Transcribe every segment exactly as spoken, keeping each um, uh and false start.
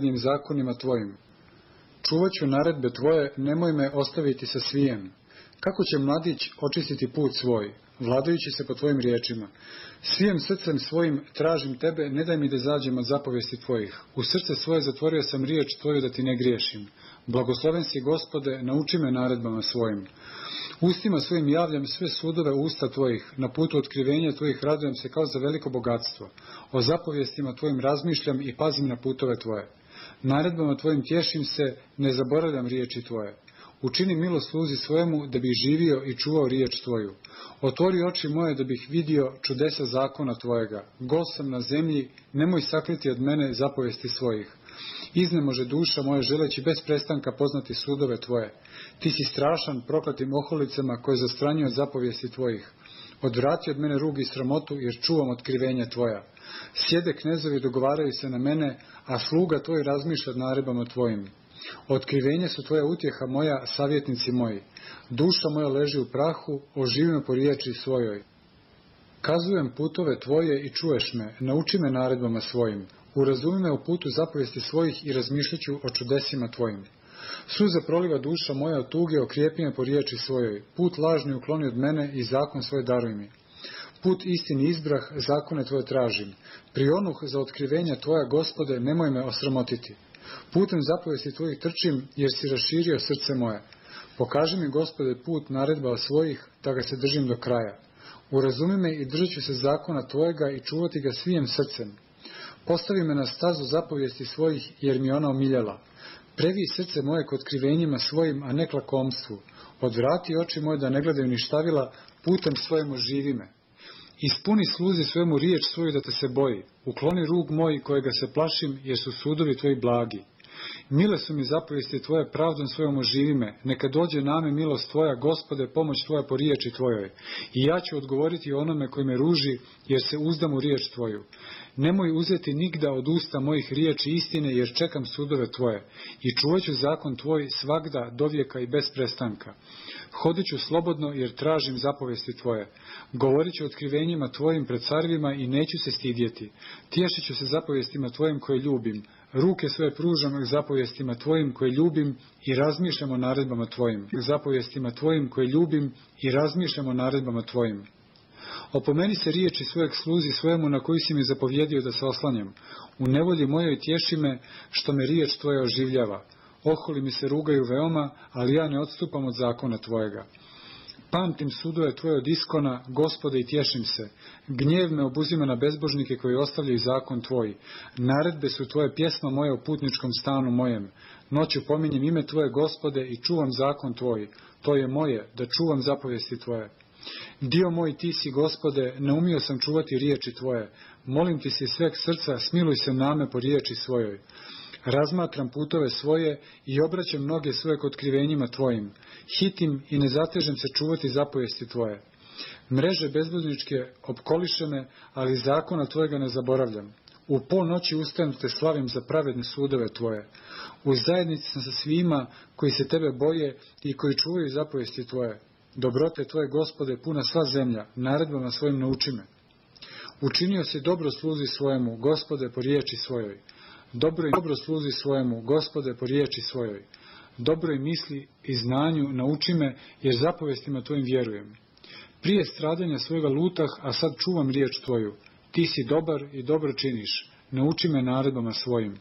pravednim zakonima tvojim. Čuvat ću naredbe tvoje, nemoj me ostaviti sa svijem. Kako će mladić očistiti put svoj, vladajući se po tvojim riječima? Svijem srcem svojim tražim tebe, ne daj mi da zađem od zapovesti tvojih. U srce svoje zatvorio sam riječ tvoju da ti ne griješim. Blagosloven si, Gospode, nauči me naredbama svojim. Ustima svojim javljam sve sudove usta tvojih, na putu otkrivenja tvojih radujem se kao za veliko bogatstvo. O zapovjestima tvojim razmišljam i pazim na putove tvoje. Naredbama tvojim tješim se, ne zaboravljam riječi tvoje. Učini milost sluzi svojemu da bih živio i čuvao riječ tvoju. Otvori oči moje da bih vidio čudesa zakona tvojega. Gost sam na zemlji, nemoj sakriti od mene zapovesti svojih. Iznemože duša moja želeći bez prestanka poznati sudove tvoje. Ti si strašan prokletim oholicama koje zastranjuju od zapovesti tvojih. Odvrati od mene rug i sramotu jer čuvam otkrivenja tvoja. Sjede knezovi, dogovaraju se na mene, a sluga tvoj razmišlja nad naredbama tvojim. Otkrivenje su tvoja utjeha moja, savjetnici moji. Duša moja leži u prahu, oživi me po riječi svojoj. Kazujem putove tvoje i čuješ me, nauči me naredbama svojim. Urazumi me u putu zapovesti svojih i razmišljaću o čudesima tvojim. Suza proliva duša moja od tuge, okrijepi me po riječi svojoj. Put lažni ukloni od mene i zakon svoj daruj mi. Put istini izbrah, zakone tvoje tražim. Prionuh za otkrivenja tvoja, Gospode, nemoj me osramotiti. Putem zapovesti tvojih trčim, jer si raširio srce moje. Pokaži mi, Gospode, put naredba svojih, da ga se držim do kraja. Urazumi me i držat ću se zakona tvojega i čuvati ga svijem srcem. Postavi me na stazu zapovijesti svojih, jer mi je ona omiljala. Previ srce moje k otkrivenjima svojim, a ne k lakomstvu. Odvrati oči moje da ne gledaju ništavila, putem svojemu živi me. Ispuni sluzi svojemu riječ svoju da te se boji. Ukloni rug moj kojega se plašim, jer su sudovi tvoji blagi. Mile su mi zapovijesti tvoje, pravdom svojom oživi me. Neka dođe name milost tvoja, Gospode, pomoć tvoja po riječi tvojoj. I ja ću odgovoriti onome koji me ruži, jer se uzdam u riječ tvoju. Nemoj uzeti nigda od usta mojih riječi istine, jer čekam sudove tvoje. I čuvat ću zakon tvoj svagda, dovijeka i bez prestanka. Hodit ću slobodno, jer tražim zapovesti tvoje. Govorit ću otkrivenjima tvojim pred carevima i neću se stidjeti. Tješit ću se zapovjestima tvojim koje ljubim. Ruke svoje pružam zapovjestima tvojim koje ljubim i razmišljam o naredbama tvojim. Zapovjestima tvojim koje ljubim i razmišljam o naredbama tvojim. Opomeni se riječi svojeg sluzi svojemu na koji si mi zapovjedio da se oslanjam. U nevolji mojoj tješi me što me riječ tvoja oživljava. Oholi mi se rugaju veoma, ali ja ne odstupam od zakona tvojega. Pamtim sudove tvoje od iskona, Gospode, i tješim se. Gnjev me obuzima na bezbožnike koji ostavljaju zakon tvoj. Naredbe su tvoje, pjesma moja u putničkom stanu mojem. Noću pominjem ime tvoje, Gospode, i čuvam zakon tvoj. To je moje, da čuvam zapovesti tvoje. Dio moj ti si, Gospode, ne umio sam čuvati riječi tvoje. Molim ti se sveg srca, smiluj se name po riječi svojoj. Razmatram putove svoje i obraćam noge svoje k otkrivenjima tvojim. Hitim i ne zatežem se čuvati zapovesti tvoje. Mreže bezbudničke opkoliše me, ali zakona tvojega ne zaboravljam. U pol noći ustajem te slavim za pravedne sudove tvoje. U zajednici sam sa svima koji se tebe boje i koji čuvaju zapovesti tvoje. Dobrote tvoje, Gospode, puna sva zemlja, naredbama svojim nauči me. Učinio si dobro sluzi svojemu, Gospode, po riječi svojoj. Dobro i dobro sluzi svojemu, Gospode, po riječi svojoj. Dobro i misli i znanju nauči me, jer zapovestima tvojim vjerujem. Prije stradanja svojega lutah, a sad čuvam riječ tvoju. Ti si dobar i dobro činiš. Nauči me naredbama svojim.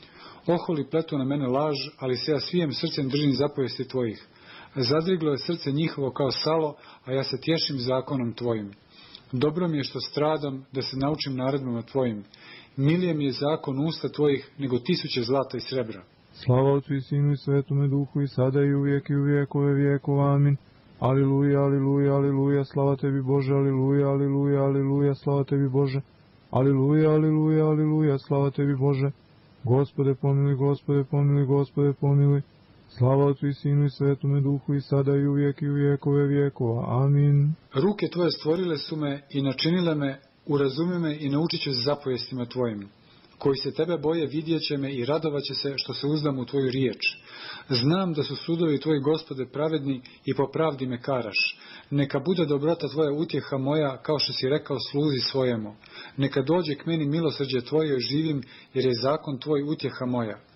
Oholi pletu na mene laž, ali se ja svijem srcem držim zapovesti tvojih. Zadriglo je srce njihovo kao salo, a ja se tješim zakonom tvojim. Dobro mi je što stradam, da se naučim naredbama tvojim. Milije mi je zakon usta tvojih, nego tisuće zlata i srebra. Slava Otcu i Sinu i Svetome Duhu, i sada i uvijek i u vijekove vijekova. Amin. Aliluja, aliluja, aliluja, slava tebi Bože, aliluja, aliluja, aliluja, slava tebi Bože. Aliluja, aliluja, aliluja, slava tebi Bože. Gospode pomiluj, Gospode pomiluj, Gospode pomiluj. Slava Otcu i Sinu i Svetome Duhu, i sada i uvijek i u vijekove vijekova. Amin. Ruke tvoje stvorile su me i načinile me, urazumi me i naučit ću zapovjestima tvojim. Koji se tebe boje vidjet će me i radovat će se što se uzdam u tvoju riječ. Znam da su sudovi tvoji, Gospode, pravedni i po pravdi me karaš. Neka bude dobrota tvoja utjeha moja, kao što si rekao sluzi svojemu. Neka dođe k meni milosrđe tvoje, živim, jer je zakon tvoj utjeha moja.